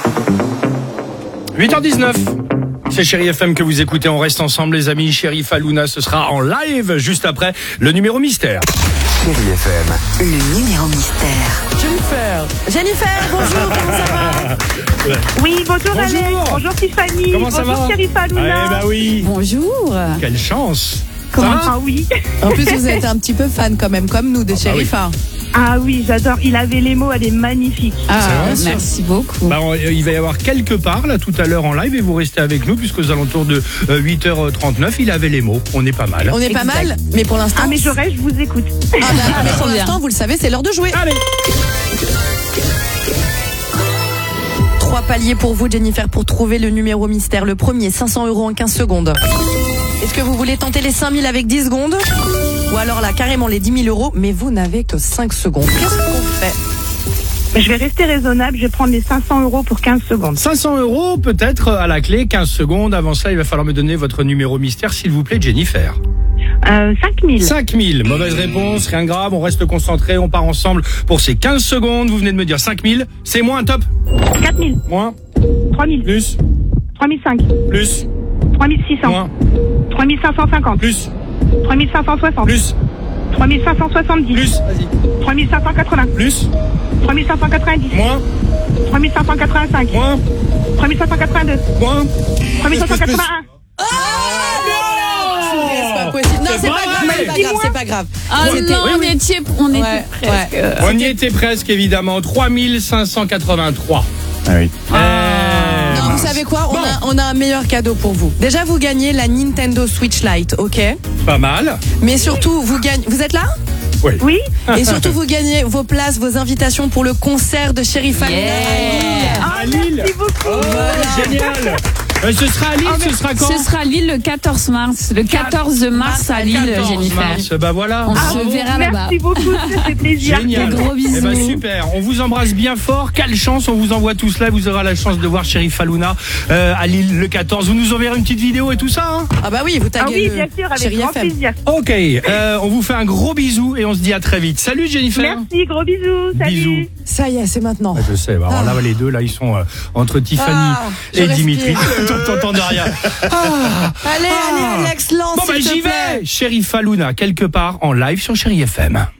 8h19. C'est Chéri FM que vous écoutez. On reste ensemble, les amis. Chérif Halouna, ce sera en live juste après le numéro mystère. Chéri FM. Le numéro mystère. Jennifer, bonjour, comment ça va? Oui, bonjour Bonjour. Alex, bonjour Tiffany, Comment ça bonjour va? Chéri Halouna. Eh bah oui. Bonjour. Quelle chance. Comment Ça va? Ah oui, En plus, vous êtes un petit peu fan quand même, comme nous, de Chérif. ah oui, j'adore, il avait les mots, elle est magnifique. Ah, C'est vrai, merci beaucoup. Bah, il va y avoir quelque part là tout à l'heure en live et vous restez avec nous puisqu'aux alentours de 8h39 il avait les mots. On est pas mal. On est pas mal, mais pour l'instant. Ah mais je reste, je vous écoute. Mais pour l'instant, vous le savez, c'est l'heure de jouer. Allez. 3 paliers pour vous, Jennifer, pour trouver le numéro mystère. Le premier, 500 € en 15 secondes. Est-ce que vous voulez tenter les 5000 avec 10 secondes? Ou alors là, carrément les 10 000 €, mais vous n'avez que 5 secondes. Qu'est-ce qu'on fait? Mais je vais rester raisonnable, je vais prendre les 500 € pour 15 secondes. 500 € peut-être à la clé, 15 secondes. Avant ça, il va falloir me donner votre numéro mystère, s'il vous plaît, Jennifer. 5000. 5000. Mauvaise réponse, rien de grave. On reste concentré, on part ensemble pour ces 15 secondes. Vous venez de me dire 5000. C'est moins, top. 4000. Moins, 3000. plus, 3005. plus, 3600. moins, 3550. plus, 3560. plus, 3570. plus. Vas-y. 3580. Plus, 3590. moins, 3585. moins, 3582. moins. 3581. C'est pas possible. Non, c'est pas grave, c'est pas grave. Ah C'était- non, on était Ouais, presque. ouais. On y était presque, évidemment. 3583. Ah oui. Non, vous savez quoi? On a un meilleur cadeau pour vous. Déjà, vous gagnez la Nintendo Switch Lite, ok? Pas mal. Mais surtout, vous gagnez. Vous êtes là? Oui. Et surtout, vous gagnez vos places, vos invitations pour le concert de Chérif Halouna. Ah, À Lille. merci beaucoup. Oh, génial. Ce sera à Lille, ce sera quand? Ce sera Lille le 14 mars. Le 14 mars à Lille, 14 Jennifer. mars. Bah voilà. On Bravo. se verra là-bas. Merci beaucoup, ça fait plaisir. Génial. Des gros bisous. Eh ben, super. On vous embrasse bien fort. Quelle chance. On vous envoie tout cela. Vous aurez la chance de voir Chérif Halouna à Lille le 14. Vous nous enverrez une petite vidéo et tout ça, hein? Ah bah oui, vous Ah taguez oui, le bien sûr, avec Chéri grand FM. plaisir. Ok. On vous fait un gros bisou et on se dit à très vite. Salut Jennifer. Merci, gros bisous. Salut. Bisous. Ça y est, c'est maintenant. Je sais. Bah, alors là, les deux, là, ils sont entre Tiffany je et Dimitri. respire. T'entends de rien. Allez, Alex, lance. Bon, bah, s'il te j'y plaît. vais. Chérif Halouna, quelque part en live sur Chéri FM.